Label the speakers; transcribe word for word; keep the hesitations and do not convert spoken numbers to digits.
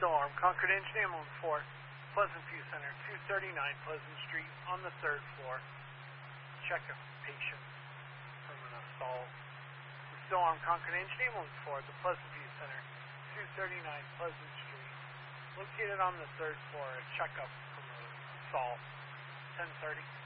Speaker 1: Still armed. Concord Engine Ambulance four, Pleasant View Center, two thirty-nine Pleasant Street on the third floor. Check a patient from an assault. Still armed. Concord Engine Ambulance four, the Pleasant View Center, two thirty-nine Pleasant Street. Located on the third floor. A checkup from an assault. ten thirty.